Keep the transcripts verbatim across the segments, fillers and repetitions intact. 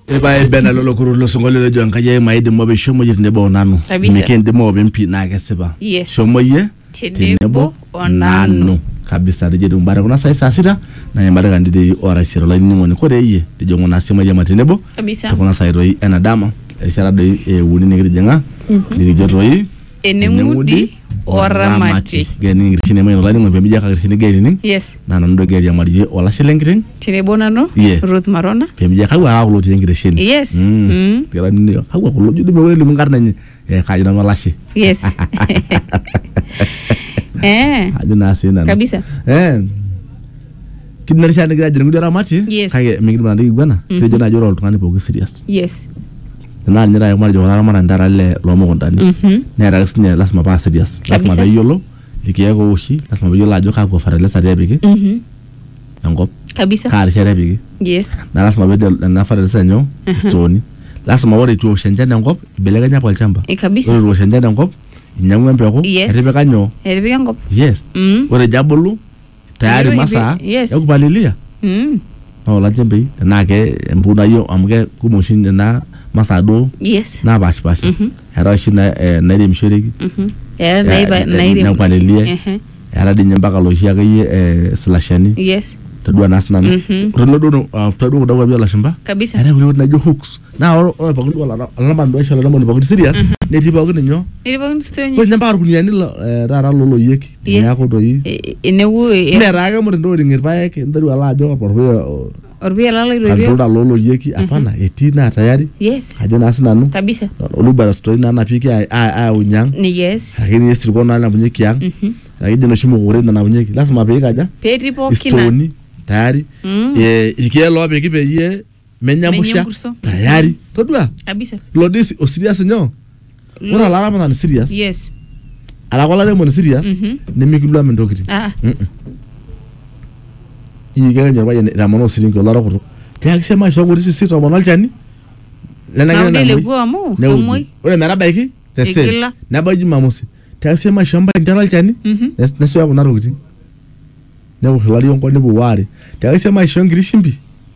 Eba bena lolo kurulo songole jo nkaje maide mo be shomo yirne bo nanu. Mikende mo be mpi na gaseba. Shomo ye tenebo onanu. Kabisa de jedum bara kuna sai sasita na yambara kandide ora siro la ni ngoni ko de ye de jongo na sema jama tenebo. Kabisa. Kuna sai roi ena dama. Eshara de e wuni ngiri jenga. Ni joto yi enengudi oramati gani ngiri chine mayo la ni ngombe mija ka ngiri gani ni. Yes. Na ndo gari ya mari wala shilengiri. Tenebo nano. Ruth Marona. Pe mija ka wa ulo ngiri shine. Yes. Mm. Tira ni ka wa ulo jude be wele mungarna ni e ka jina wala shi. Yes. Eh. Ajuna sina. Kabisa. Eh. Kidna risha ngira jina ngudi oramati. Kage mingi bana ndi bana. Kire jona joro tungani po serious. Yes. Na nyira ya mara jona mara ndara le lomo kondani. Mhm. Ne ra sine lasma pa serious. Lasma be yolo. Ikiya ko ushi, lasma be yola jo ka ko farale sa debiki. Mhm. Ngop. Kabisa. Ka risha debiki. Yes. Na lasma be na farale sa nyo. Stone. Lasma wore tu shenjana ngop, belega nya kwa chamba. E kabisa. Wore shenjana ngop. Nyangu mpeko. Rebeka nyo. Rebeka ngop. Yes. Mm. Wore jabulu. Tayari masa. Yes. Ya kubalilia. Mm. No la jembe na ke mbuna yo amge kumushinda na masado. Yes. Na bash bash. Mhm. Era shina na ile mshiriki. Mhm. Era na na ile na kubalilia. Mhm. Era de nyambaka loshia ke eh slashani. Yes. Tadua nasna. Mhm. Rono no tadua dawa bila shamba. Kabisa. Era wile na jo hooks. Na ora pakundu wala alama ndo shala na mo pakundu serious. Ne tiba ko nyo. Ne tiba ko sto nyo. Ko nyamba ko nyani la rara lolo yeki. Ya ko do yi. Ene wo. Ne raga mo ndo ngir bae ke ndo wala jo por ho. Orbi ala le ro. Ndo lolo yeki apana etina tayari. Yes. Aje nasna no. Kabisa. Olu bara story na napiki ai ai unyang. Yes. Lakini yesi ko na na bunyeki yang. Mhm. Lakini no shimo gore na bunyeki. Lazima be kaja. Petri po kina. Stoni tayari. Eh ikielo be kipe ye menyambusha tayari. Todua. Kabisa. Lodisi o serious nyo. Ora la rama na serious. Yes. Ala kola le mon serious. Ne mikulu am ndokiti. Ah. Mhm. Iga nyo baye na mono sirin ko la ro. Te akse ma sho gori sisi to monal chani. La na na. Le go amu. Amoy. Ora mera baiki. Te se. Na baji mamusi. Te akse ma shamba internal chani. Na so ya na ro giti. Ne wo hwali on ko ne bo ware. Te akse ma sho ngiri shimbi.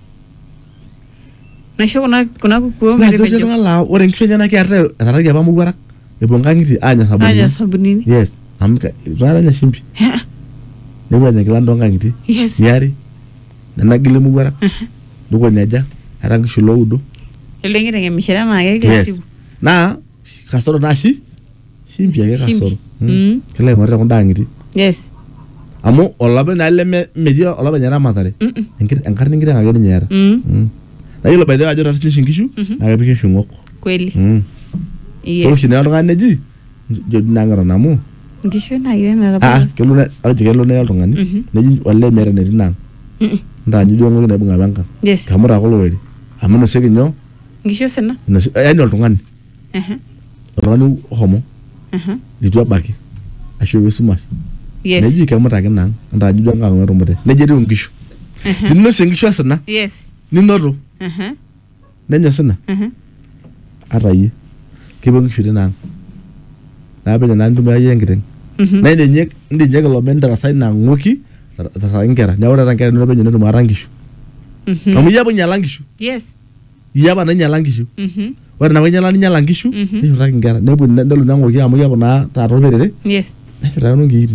Na sho kuna kuna ku ngere ko jo la ore nkenya na kyarte ataraga ba mugwara e bongangiti anya sabuni anya sabuni yes amka rara nya shimbi ne wa nya glando ngangiti yes yari na nagile mugwara duko nyaja arang shulo udo elengere nge mishira ma ge gasibu na kasoro nashi shimbi ya kasoro mm kele mara ko ndangiti yes amo olabe na le media olabe nyara matare enkir enkarni ngira ngage nyara mm na yilo by the way ajora shingishu agapike shungoko kweli mm yes ko shina ngane ji jo nangara namu ngishu na ile na ah kelo na arjo kelo na yalo ngani ne walle mere ne nang nda nyu jongo na bunga banka yes kamura ko lori amono segi nyo ngishu sena ay no ngani eh ronu homo eh ditwa baki asho wesuma yes ne ji kamura ke nang nda nyu jonga ngoro mate ne jeri ngishu dinno sengishu sena yes ninoro mhm nenyo sena mhm arayi kibong shuri nang na be na ndu ba yengren na de nyek ndi nyek lo mendra sai na ngoki sa ngera na ora rankere no be ndu marangishu mhm amu yabo nyalangishu yes yaba na nyalangishu mhm ora na be nyalani nyalangishu ni rankera ne bu ndelu na ngoki amu yabo na ta ro berere yes ra no ngiri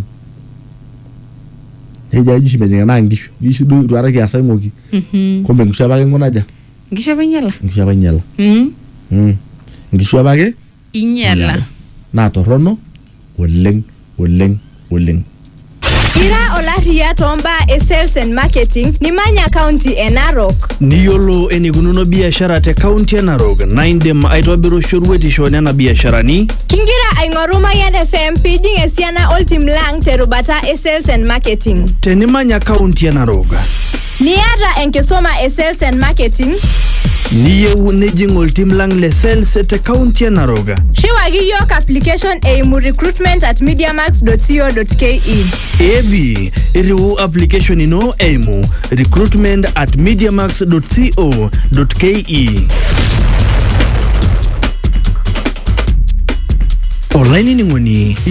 e ja jishi be na ngishu jishi du ro ara ki asa ngoki mhm ko be ngusha ba ngona ja ngisha banyala ngisha banyala mhm mhm ngisha ba ke inyala na to rono woleng woleng woleng Ira Olaria Tomba e Sales and Marketing ni Manya County e Narok. Niyolo enigununo biashara te county e Narok na indem aitobiru shurweti shone na biashara ni Kingira aingoruma yan F M pijing esiana ultim lang te rubata e Sales and Marketing. Teni Manya County e Narok. Niata enkesoma e Sales and Marketing. Niyewu nejing ultim lang le sales te county e Narok. Shiwagi yok application e imu recruitment at mediamax dot co dot ke. Evi, iriwu application ino eimu recruitment at mediamax dot co dot ke. Online ningoni